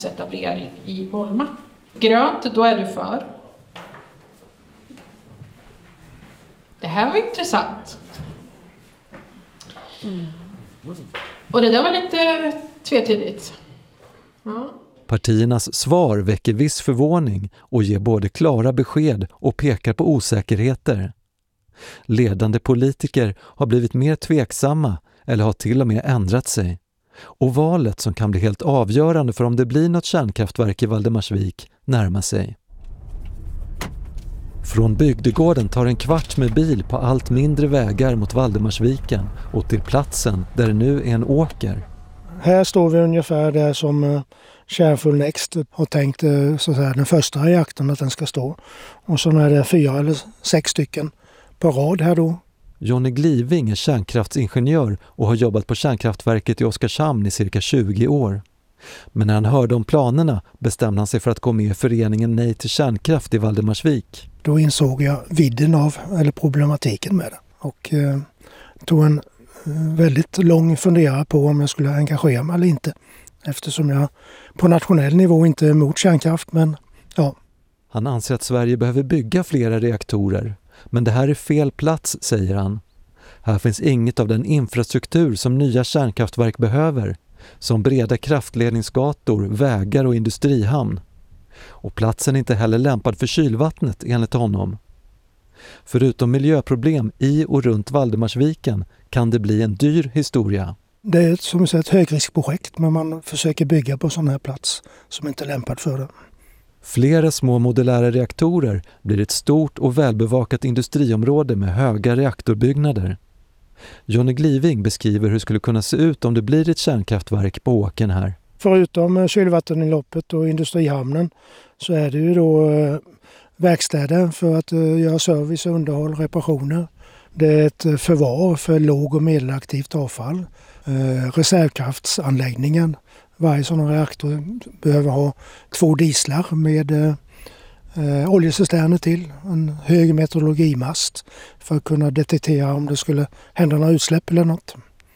etablering i Holma. Grönt, då är du för. Det här var intressant. Och det där var lite tvetydigt. Ja. Partiernas svar väcker viss förvåning och ger både klara besked och pekar på osäkerheter. Ledande politiker har blivit mer tveksamma eller har till och med ändrat sig. Och valet som kan bli helt avgörande för om det blir något kärnkraftverk i Valdemarsvik närmar sig. Från bygdegården tar en kvart med bil på allt mindre vägar mot Valdemarsviken och till platsen där det nu är en åker. Här står vi ungefär där som Kärnfull Next har tänkt så att säga, den första reaktorn att den ska stå. Och så är det 4 eller 6 stycken på rad här då. Johnny Gliving är kärnkraftsingenjör och har jobbat på kärnkraftverket i Oskarshamn i cirka 20 år. Men när han hörde om planerna bestämde han sig för att gå med i föreningen Nej till kärnkraft i Valdemarsvik. Då insåg jag vidden av, eller problematiken med det. Och tog en väldigt lång fundera på om jag skulle engagera mig eller inte. Eftersom jag på nationell nivå inte är emot kärnkraft, men ja. Han anser att Sverige behöver bygga flera reaktorer. Men det här är fel plats, säger han. Här finns inget av den infrastruktur som nya kärnkraftverk behöver. Som breda kraftledningsgator, vägar och industrihamn. Och platsen är inte heller lämpad för kylvattnet enligt honom. Förutom miljöproblem i och runt Valdemarsviken kan det bli en dyr historia. Det är som ett högriskprojekt, men man försöker bygga på sån här plats som inte är lämpad för det. Flera små modulära reaktorer blir ett stort och välbevakat industriområde med höga reaktorbyggnader. Johnny Gliving beskriver hur det skulle kunna se ut om det blir ett kärnkraftverk på åkern här. Förutom kylvatteninloppet och industrihamnen så är det ju då verkstäder för att göra service, underhåll, reparationer. Det är ett förvar för låg- och medelaktivt avfall. Reservkraftsanläggningen. Varje sån reaktor behöver ha 2 dieslar med oljecisterner till. En hög meteorologimast för att kunna detektera om det skulle hända några utsläpp eller något.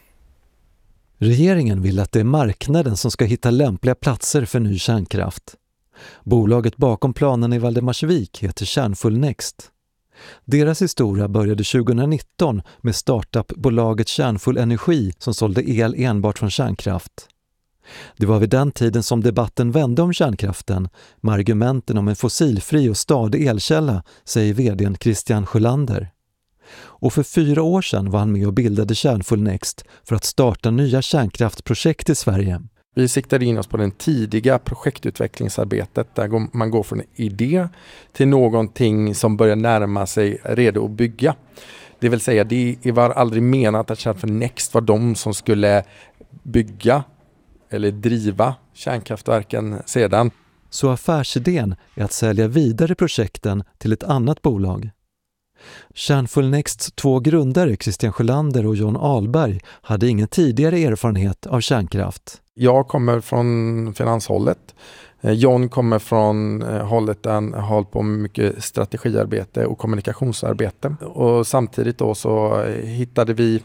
Regeringen vill att det är marknaden som ska hitta lämpliga platser för ny kärnkraft. Bolaget bakom planen i Valdemarsvik heter Kärnfull Next. Deras historia började 2019 med startup-bolaget Kärnfull Energi som sålde el enbart från kärnkraft. Det var vid den tiden som debatten vände om kärnkraften med argumenten om en fossilfri och stadig elkälla, säger vdn Christian Sjölander. Och för 4 år sedan var han med och bildade Kärnfull Next för att starta nya kärnkraftprojekt i Sverige. Vi siktade in oss på den tidiga projektutvecklingsarbetet där man går från en idé till någonting som börjar närma sig redo att bygga. Det vill säga det var aldrig menat att Kärnfull Next var de som skulle bygga eller driva kärnkraftverken sedan. Så affärsidén är att sälja vidare projekten till ett annat bolag. Kärnfull Nexts 2 grundare, Christian Sjölander och John Ahlberg, hade ingen tidigare erfarenhet av kärnkraft. Jag kommer från finanshållet. John kommer från hållet där han har hållit på med mycket strategiarbete och kommunikationsarbete. Och samtidigt då så hittade vi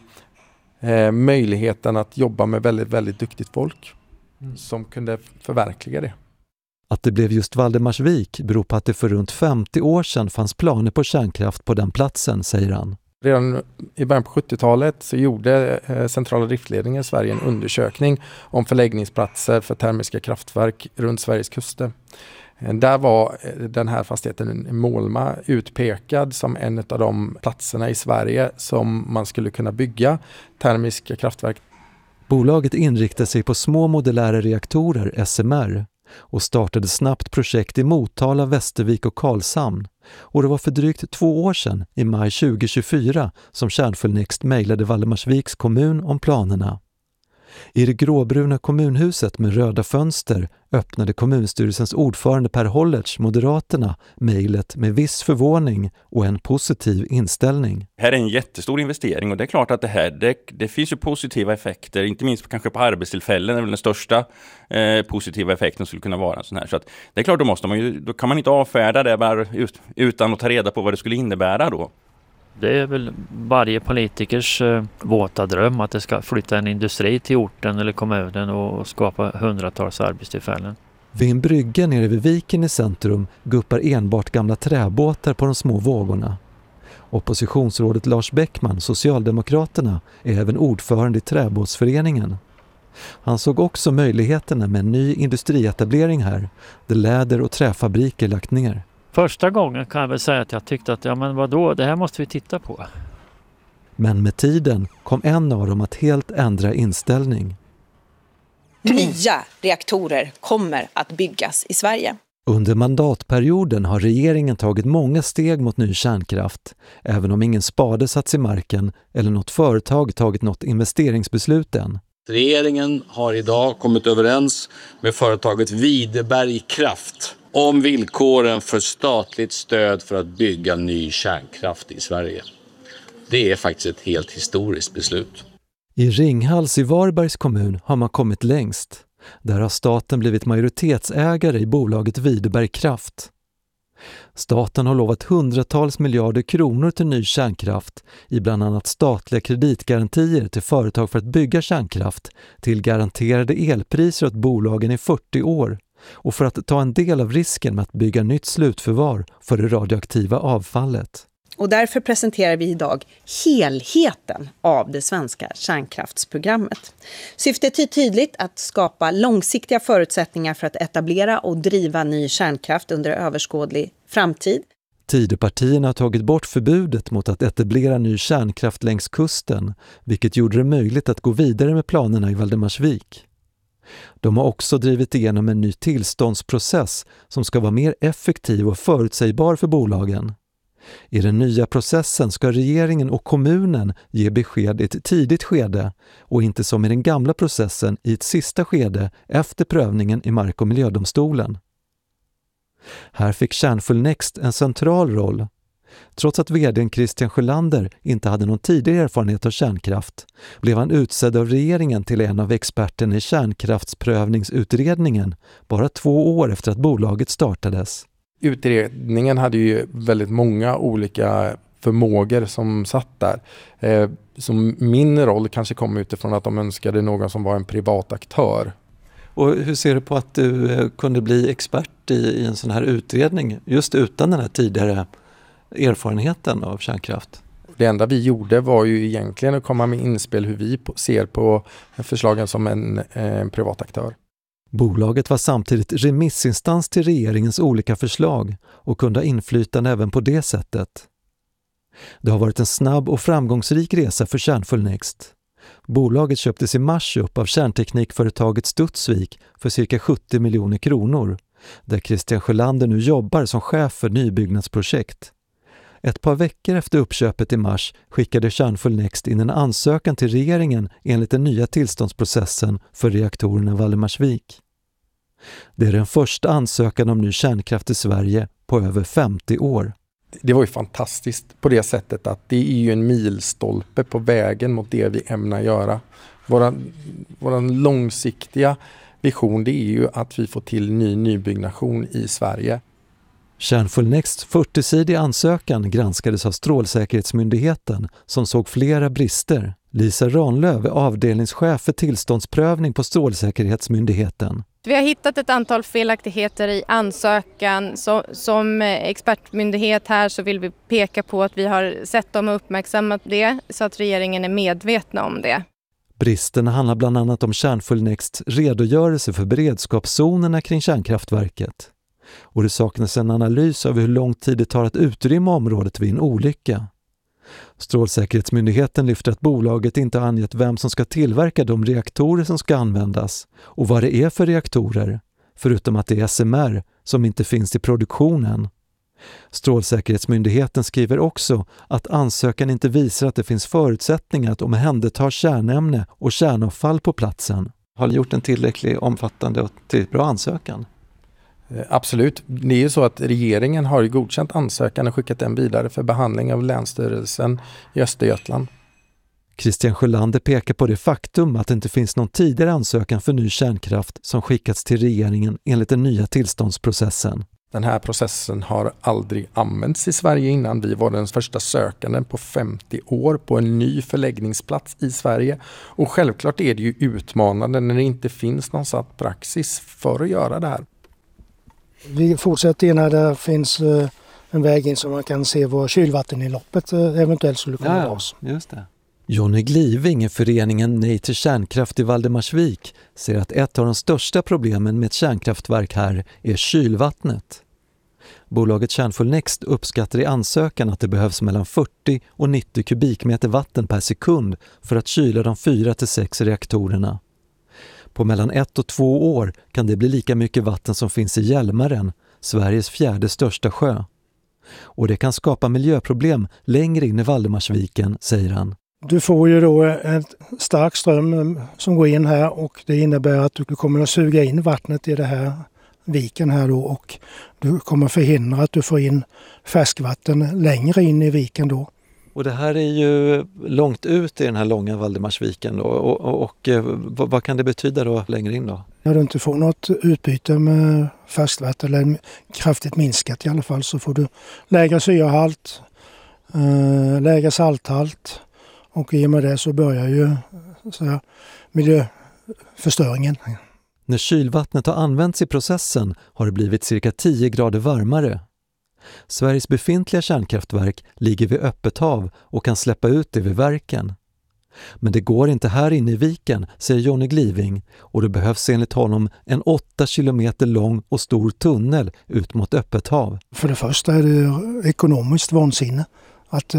möjligheten att jobba med väldigt, väldigt duktigt folk som kunde förverkliga det. Att det blev just Valdemarsvik beror på att det för runt 50 år sedan fanns planer på kärnkraft på den platsen, säger han. Redan i början på 70-talet så gjorde Centrala driftledningen i Sverige en undersökning om förläggningsplatser för termiska kraftverk runt Sveriges kuster. Där var den här fastigheten Målma utpekad som en av de platserna i Sverige som man skulle kunna bygga termiska kraftverk. Bolaget inriktade sig på små modulära reaktorer, SMR, och startade snabbt projekt i Motala, Västervik och Karlshamn. Och det var för drygt 2 år sedan, i maj 2024, som Kärnfull Next mejlade Valdemarsviks kommun om planerna. I det gråbruna kommunhuset med röda fönster öppnade kommunstyrelsens ordförande Per Hollertz, Moderaterna, mejlet med viss förvåning och en positiv inställning. Här är en jättestor investering och det är klart att det finns ju positiva effekter, inte minst kanske på arbetstillfällen är väl den största positiva effekten skulle kunna vara sån här. Så att det är klart då kan man inte avfärda det bara utan att ta reda på vad det skulle innebära då. Det är väl varje politikers våta dröm att det ska flytta en industri till orten eller kommunen och skapa hundratals arbetstillfällen. Vid en brygga nere vid viken i centrum guppar enbart gamla träbåtar på de små vågorna. Oppositionsrådet Lars Bäckman, Socialdemokraterna, är även ordförande i Träbåtsföreningen. Han såg också möjligheterna med en ny industrietablering här, där läder- och träfabriker lagt ner. Första gången kan jag väl säga att jag tyckte att det här måste vi titta på. Men med tiden kom en av dem att helt ändra inställning. Nya reaktorer kommer att byggas i Sverige. Under mandatperioden har regeringen tagit många steg mot ny kärnkraft, även om ingen spade satts i marken eller något företag tagit något investeringsbeslut än. Regeringen har idag kommit överens med företaget Videberg Kraft om villkoren för statligt stöd för att bygga ny kärnkraft i Sverige. Det är faktiskt ett helt historiskt beslut. I Ringhals i Varbergs kommun har man kommit längst. Där har staten blivit majoritetsägare i bolaget Videberg Kraft. Staten har lovat hundratals miljarder kronor till ny kärnkraft i bland annat statliga kreditgarantier till företag för att bygga kärnkraft, till garanterade elpriser åt bolagen i 40 år och för att ta en del av risken med att bygga nytt slutförvar för det radioaktiva avfallet. Och därför presenterar vi idag helheten av det svenska kärnkraftsprogrammet. Syftet är tydligt att skapa långsiktiga förutsättningar för att etablera och driva ny kärnkraft under överskådlig framtid. Tidöpartierna har tagit bort förbudet mot att etablera ny kärnkraft längs kusten, vilket gjorde det möjligt att gå vidare med planerna i Valdemarsvik. De har också drivit igenom en ny tillståndsprocess som ska vara mer effektiv och förutsägbar för bolagen. I den nya processen ska regeringen och kommunen ge besked i ett tidigt skede och inte som i den gamla processen i ett sista skede efter prövningen i Mark- och miljödomstolen. Här fick Kärnfullnext en central roll. Trots att vd:n Christian Sjölander inte hade någon tidigare erfarenhet av kärnkraft blev han utsedd av regeringen till en av experterna i kärnkraftsprövningsutredningen bara 2 år efter att bolaget startades. Utredningen hade ju väldigt många olika förmågor som satt där. Som min roll kanske kom utifrån att de önskade någon som var en privat aktör. Och hur ser du på att du kunde bli expert i en sån här utredning just utan den här tidigare erfarenheten av kärnkraft? Det enda vi gjorde var ju egentligen att komma med inspel hur vi ser på förslagen som en privat aktör. Bolaget var samtidigt remissinstans till regeringens olika förslag och kunde ha inflytande även på det sättet. Det har varit en snabb och framgångsrik resa för Kärnfullnext. Bolaget köptes i mars upp av kärnteknikföretaget Studsvik för cirka 70 miljoner kronor, där Christian Sjölander nu jobbar som chef för nybyggnadsprojekt. Ett par veckor efter uppköpet i mars skickade Kärnfullnext in en ansökan till regeringen enligt den nya tillståndsprocessen för reaktorerna Valdemarsvik. Det är den första ansökan om ny kärnkraft i Sverige på över 50 år. Det var ju fantastiskt på det sättet att det är ju en milstolpe på vägen mot det vi ämnar göra. Våran långsiktiga vision, det är ju att vi får till nybyggnation i Sverige. Kärnfullnexts 40-sidiga ansökan granskades av Strålsäkerhetsmyndigheten som såg flera brister. Lisa Ranlöv är avdelningschef för tillståndsprövning på Strålsäkerhetsmyndigheten. Vi har hittat ett antal felaktigheter i ansökan. Som expertmyndighet här så vill vi peka på att vi har sett dem och uppmärksammat det så att regeringen är medvetna om det. Bristerna handlar bland annat om Kärnfullnexts redogörelse för beredskapszonerna kring kärnkraftverket. Och det saknas en analys av hur lång tid det tar att utrymma området vid en olycka. Strålsäkerhetsmyndigheten lyfter att bolaget inte har angett vem som ska tillverka de reaktorer som ska användas och vad det är för reaktorer, förutom att det är SMR som inte finns i produktionen. Strålsäkerhetsmyndigheten skriver också att ansökan inte visar att det finns förutsättningar att omhänderta kärnämne och kärnavfall på platsen. Har ni gjort en tillräckligt omfattande och bra ansökan? Absolut. Det är ju så att regeringen har godkänt ansökan och skickat den vidare för behandling av Länsstyrelsen i Östergötland. Christian Sjölander pekar på det faktum att det inte finns någon tidigare ansökan för ny kärnkraft som skickats till regeringen enligt den nya tillståndsprocessen. Den här processen har aldrig använts i Sverige innan. Vi var den första sökanden på 50 år på en ny förläggningsplats i Sverige. Och självklart är det ju utmanande när det inte finns någon satt praxis för att göra det här. Vi fortsätter in här, där finns en väg in så man kan se var kylvatteninloppet eventuellt skulle kunna vara. Just det. Johnny Gliving i föreningen Nej till kärnkraft i Valdemarsvik säger att ett av de största problemen med ett kärnkraftverk här är kylvattnet. Bolaget Kärnfullnext uppskattar i ansökan att det behövs mellan 40 och 90 kubikmeter vatten per sekund för att kyla de 4-6 reaktorerna. På mellan 1 och 2 år kan det bli lika mycket vatten som finns i Hjälmaren, Sveriges 4:e största sjö. Och det kan skapa miljöproblem längre in i Valdemarsviken, säger han. Du får ju då en stark ström som går in här och det innebär att du kommer att suga in vattnet i det här viken här då och du kommer förhindra att du får in färskvatten längre in i viken då. Och det här är ju långt ut i den här långa Valdemarsviken då och vad kan det betyda då längre in då? När du inte får något utbyte med färskvatten eller kraftigt minskat i alla fall så får du lägre syrahalt, lägre salthalt och i och med det så börjar ju miljöförstöringen. När kylvattnet har använts i processen har det blivit cirka 10 grader varmare. Sveriges befintliga kärnkraftverk ligger vid öppet hav och kan släppa ut det vid verken. Men det går inte här inne i viken, säger Johnny Gliving, och det behövs enligt honom en 8 kilometer lång och stor tunnel ut mot öppet hav. För det första är det ekonomiskt vansinne att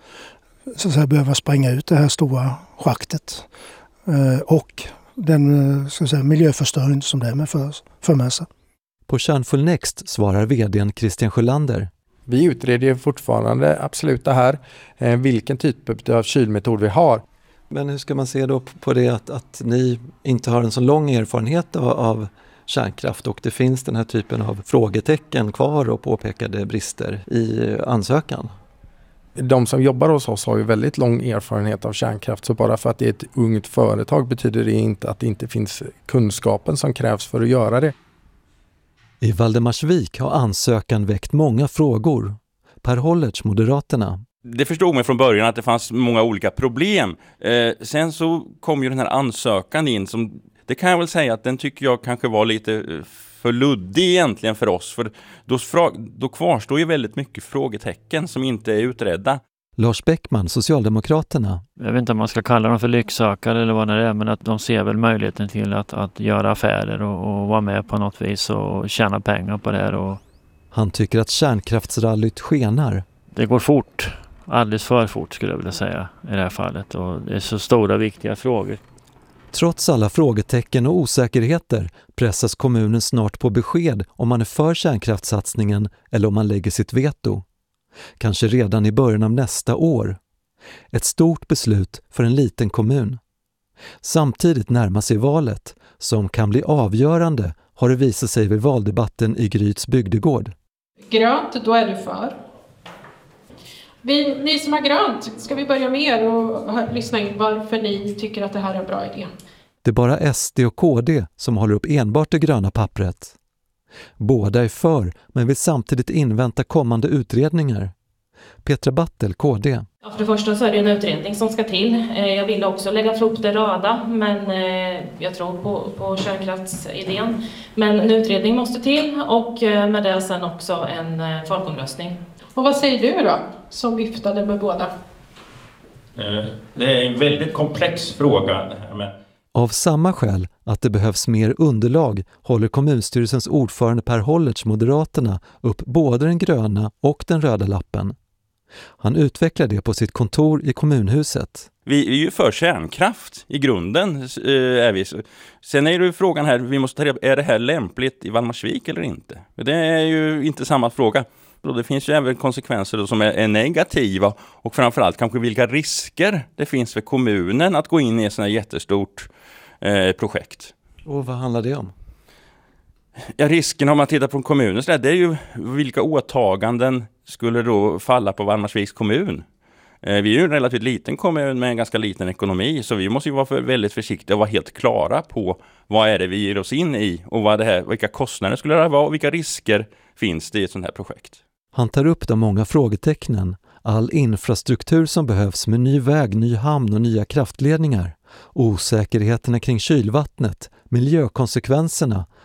så att säga, behöva spränga ut det här stora schaktet och den så att säga, miljöförstöring som det är för med sig. På Kärnfullnext svarar vdn Christian Sjölander. Vi utreder fortfarande absolut det här, vilken typ av kylmetod vi har. Men hur ska man se då på det att ni inte har en så lång erfarenhet av kärnkraft och det finns den här typen av frågetecken kvar och påpekade brister i ansökan? De som jobbar hos oss har ju väldigt lång erfarenhet av kärnkraft, så bara för att det är ett ungt företag betyder det inte att det inte finns kunskapen som krävs för att göra det. I Valdemarsvik har ansökan väckt många frågor. Per Hollertz, Moderaterna. Det förstod mig från början att det fanns många olika problem. Sen så kom ju den här ansökan in som, det kan jag väl säga att den tycker jag kanske var lite för luddig egentligen för oss. För då kvarstår ju väldigt mycket frågetecken som inte är utredda. Lars Bäckman, Socialdemokraterna. Jag vet inte om man ska kalla dem för lycksökare eller vad det är, men att de ser väl möjligheten till att göra affärer och vara med på något vis och tjäna pengar på det här. Han tycker att kärnkraftsrallyt skenar. Det går fort, alldeles för fort skulle jag vilja säga i det här fallet, och det är så stora viktiga frågor. Trots alla frågetecken och osäkerheter pressas kommunen snart på besked om man är för kärnkraftssatsningen eller om man lägger sitt veto. Kanske redan i början av nästa år. Ett stort beslut för en liten kommun. Samtidigt närmar sig valet, som kan bli avgörande, har det visat sig vid valdebatten i Gryts bygdegård. Grönt, då är du för. Ni som har grönt, ska vi börja med er och lyssna in varför ni tycker att det här är en bra idé? Det är bara SD och KD som håller upp enbart det gröna pappret. Båda är för, men vill samtidigt invänta kommande utredningar. Petra Battel, KD. Ja, för det första så är det en utredning som ska till. Jag vill också lägga ihop det röda, men jag tror på kärnkraftsidén. Men en utredning måste till och med det sen också en folkomröstning. Och vad säger du då, som viftade med båda? Det är en väldigt komplex fråga det här med. Av samma skäl att det behövs mer underlag håller kommunstyrelsens ordförande Per Hollertz, Moderaterna, upp både den gröna och den röda lappen. Han utvecklar det på sitt kontor i kommunhuset. Vi är ju för kärnkraft i grunden. Är vi. Sen är det ju frågan här, vi måste ta reda på, är det här lämpligt i Valdemarsvik eller inte? Det är ju inte samma fråga. Det finns ju även konsekvenser då som är negativa och framförallt kanske vilka risker det finns för kommunen att gå in i ett sådant här jättestort projekt. Och vad handlar det om? Ja, risken om man tittar på kommunen så det är ju vilka åtaganden skulle då falla på Valdemarsviks kommun. Vi är ju en relativt liten kommun med en ganska liten ekonomi, så vi måste ju vara väldigt försiktiga och vara helt klara på vad är det vi ger oss in i och vad det här, vilka kostnader skulle det vara och vilka risker finns det i ett sådant här projekt. Han tar upp de många frågetecknen, all infrastruktur som behövs med ny väg, ny hamn och nya kraftledningar, osäkerheterna kring kylvattnet, miljökonsekvenserna,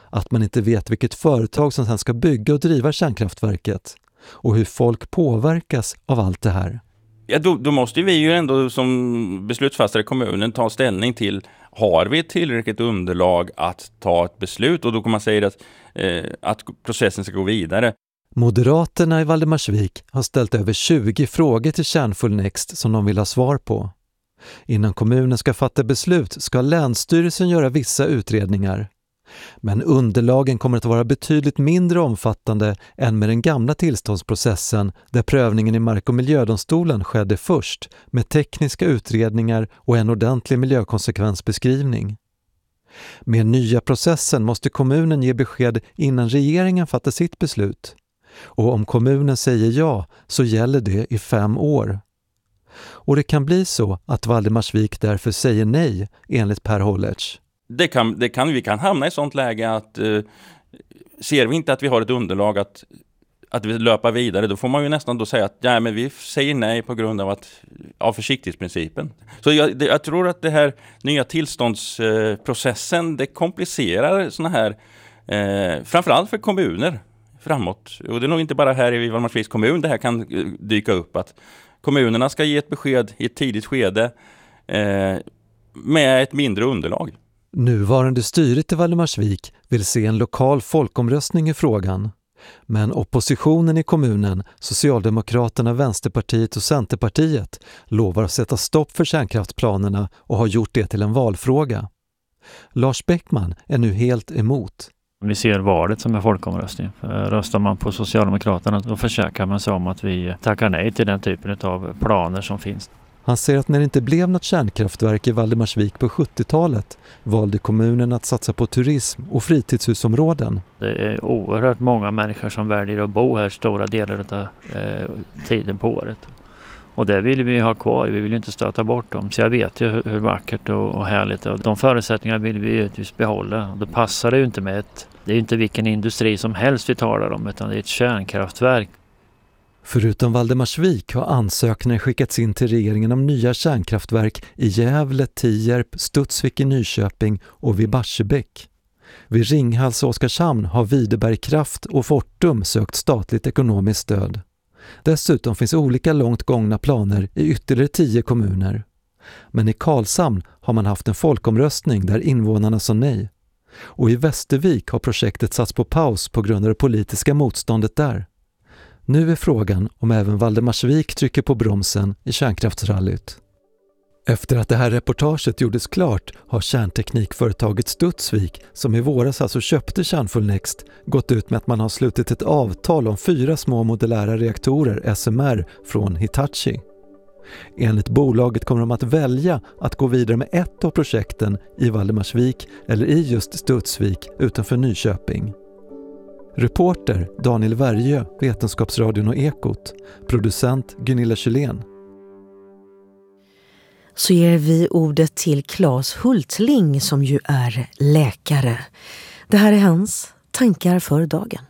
att man inte vet vilket företag som sedan ska bygga och driva kärnkraftverket och hur folk påverkas av allt det här. Ja, då måste vi ju ändå som beslutsfattare i kommunen ta ställning till, har vi ett tillräckligt underlag att ta ett beslut, och då kan man säga att processen ska gå vidare. Moderaterna i Valdemarsvik har ställt över 20 frågor till Kärnfullnext som de vill ha svar på. Innan kommunen ska fatta beslut ska Länsstyrelsen göra vissa utredningar. Men underlagen kommer att vara betydligt mindre omfattande än med den gamla tillståndsprocessen där prövningen i Mark- och miljödomstolen skedde först med tekniska utredningar och en ordentlig miljökonsekvensbeskrivning. Med nya processen måste kommunen ge besked innan regeringen fattar sitt beslut. Och om kommunen säger ja så gäller det i 5 år. Och det kan bli så att Valdemarsvik därför säger nej enligt Per Hollertz. Vi kan hamna i sånt läge att ser vi inte att vi har ett underlag att vi löper vidare, då får man ju nästan då säga att ja, men vi säger nej på grund av försiktighetsprincipen. Så jag tror att det här nya tillståndsprocessen, det komplicerar såna här, framförallt för kommuner framåt. Och det är nog inte bara här i Valdemarsviks kommun det här kan dyka upp, att kommunerna ska ge ett besked i ett tidigt skede med ett mindre underlag. Nuvarande styret i Valdemarsvik vill se en lokal folkomröstning i frågan. Men oppositionen i kommunen, Socialdemokraterna, Vänsterpartiet och Centerpartiet, lovar att sätta stopp för kärnkraftsplanerna och har gjort det till en valfråga. Lars Bäckman är nu helt emot. Vi ser valet som en folkomröstning. Röstar man på Socialdemokraterna då försäkrar man sig om att vi tackar nej till den typen av planer som finns. Han säger att när det inte blev något kärnkraftverk i Valdemarsvik på 70-talet valde kommunen att satsa på turism och fritidshusområden. Det är oerhört många människor som väljer att bo här stora delar av tiden på året. Och det vill vi ha kvar, vi vill inte stöta bort dem. Så jag vet ju hur vackert och härligt och de förutsättningarna vill vi givetvis behålla. Det passar ju inte med det är ju inte vilken industri som helst vi talar om, utan det är ett kärnkraftverk. Förutom Valdemarsvik har ansökningar skickats in till regeringen om nya kärnkraftverk i Gävle, Tierp, Studsvik i Nyköping och vid Barsebäck. Vid Ringhals och Oskarshamn har Videberg Kraft och Fortum sökt statligt ekonomiskt stöd. Dessutom finns olika långt gångna planer i ytterligare 10 kommuner. Men i Karlshamn har man haft en folkomröstning där invånarna sa nej. Och i Västervik har projektet satts på paus på grund av det politiska motståndet där. Nu är frågan om även Valdemarsvik trycker på bromsen i kärnkraftsrallyt. Efter att det här reportaget gjordes klart har kärnteknikföretaget Studsvik, som i våras alltså köpte Kärnfullnext, gått ut med att man har slutit ett avtal om 4 små modulära reaktorer SMR från Hitachi. Enligt bolaget kommer de att välja att gå vidare med ett av projekten i Valdemarsvik eller i just Studsvik utanför Nyköping. Reporter Daniel Värjö, Vetenskapsradion och Ekot. Producent Gunilla Kylén. Så ger vi ordet till Claes Hultling som ju är läkare. Det här är hans tankar för dagen.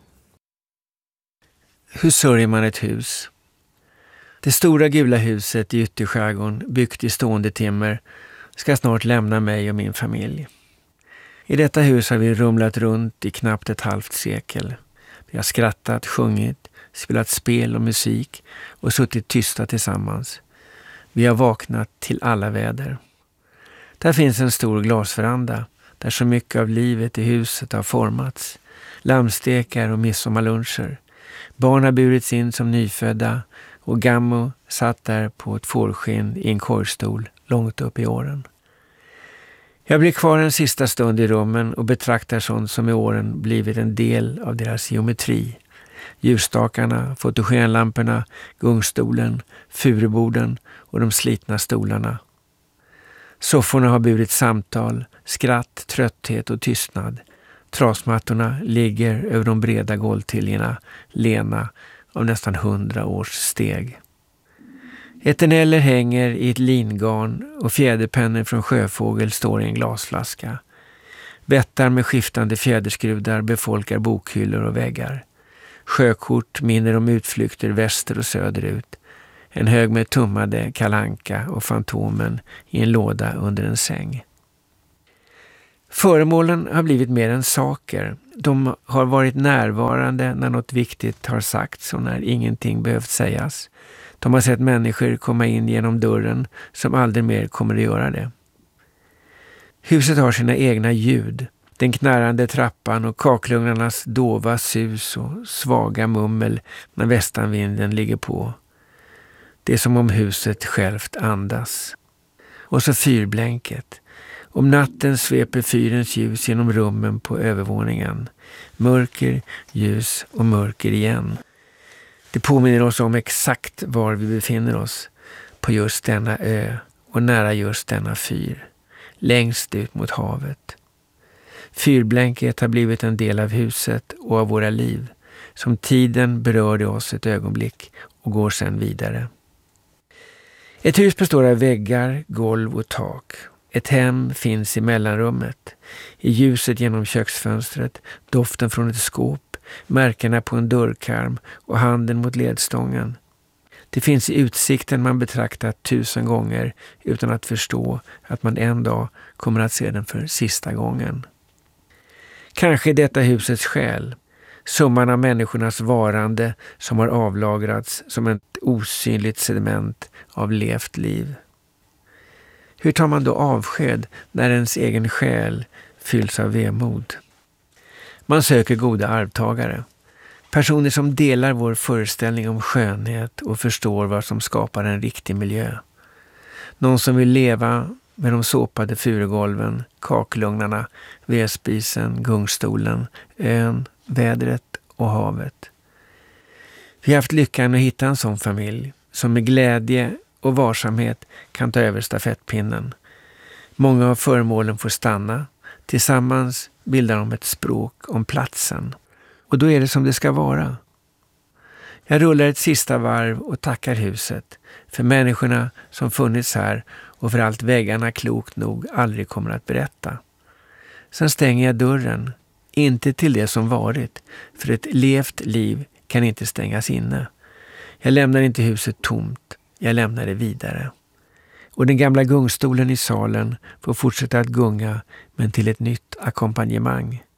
Hur sörjer man ett hus? Det stora gula huset i ytterskärgården, byggt i stående timmer, ska snart lämna mig och min familj. I detta hus har vi rumlat runt i knappt ett halvt sekel. Vi har skrattat, sjungit, spelat spel och musik och suttit tysta tillsammans. Vi har vaknat till alla väder. Där finns en stor glasveranda där så mycket av livet i huset har formats. Lammstekar och midsommarluncher. Barn har burits in som nyfödda och Gammo satt där på ett fårskinn i en korgstol långt upp i åren. Jag blir kvar en sista stund i rummen och betraktar sånt som i åren blivit en del av deras geometri. Ljusstakarna, fotogenlamporna, gungstolen, furuborden och de slitna stolarna. Sofforna har burit samtal, skratt, trötthet och tystnad. Trasmattorna ligger över de breda golvtiljorna, lena av nästan 100 års steg. Eterneller hänger i ett lingarn och fjäderpennor från sjöfågel står i en glasflaska. Vättar med skiftande fjäderskrudar befolkar bokhyllor och väggar. Sjökort minner om utflykter väster och söderut. En hög med tummade kalanka och fantomen i en låda under en säng. Föremålen har blivit mer än saker. De har varit närvarande när något viktigt har sagts och när ingenting behövt sägas. De har sett människor komma in genom dörren som aldrig mer kommer att göra det. Huset har sina egna ljud. Den knarrande trappan och kakelugnarnas dova sus och svaga mummel när västanvinden ligger på. Det är som om huset självt andas. Och så fyrblänket. Om natten sveper fyrens ljus genom rummen på övervåningen. Mörker, ljus och mörker igen. Det påminner oss om exakt var vi befinner oss. På just denna ö och nära just denna fyr. Längst ut mot havet. Fyrblänket har blivit en del av huset och av våra liv. Som tiden berörde oss ett ögonblick och går sedan vidare. Ett hus består av väggar, golv och tak. Ett hem finns i mellanrummet. I ljuset genom köksfönstret, doften från ett skåp, märkena på en dörrkarm och handen mot ledstången. Det finns i utsikten man betraktat 1000 gånger utan att förstå att man en dag kommer att se den för sista gången. Kanske är detta husets själ, summan av människornas varande som har avlagrats som ett osynligt sediment av levt liv. Hur tar man då avsked när ens egen själ fylls av vemod? Man söker goda arvtagare. Personer som delar vår föreställning om skönhet och förstår vad som skapar en riktig miljö. Någon som vill leva med de såpade furugolven, kakelugnarna, vedspisen, gungstolen, ön, vädret och havet. Vi har haft lyckan att hitta en sån familj som med glädje och varsamhet kan ta över stafettpinnen. Många av föremålen får stanna. Tillsammans bildar de ett språk om platsen. Och då är det som det ska vara. Jag rullar ett sista varv och tackar huset för människorna som funnits här och för allt väggarna klokt nog aldrig kommer att berätta. Sen stänger jag dörren, inte till det som varit, för ett levt liv kan inte stängas inne. Jag lämnar inte huset tomt, jag lämnar det vidare. Och den gamla gungstolen i salen får fortsätta att gunga, men till ett nytt ackompanjemang.